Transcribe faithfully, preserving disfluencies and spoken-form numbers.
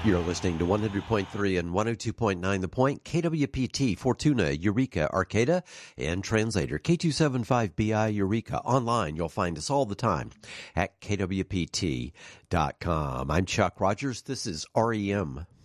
You're listening to one hundred point three and one oh two point nine The Point, K W P T, Fortuna, Eureka, Arcata, and Translator, K two seventy-five B I Eureka. Online, you'll find us all the time at K W P T dot com. I'm Chuck Rogers. This is R E M.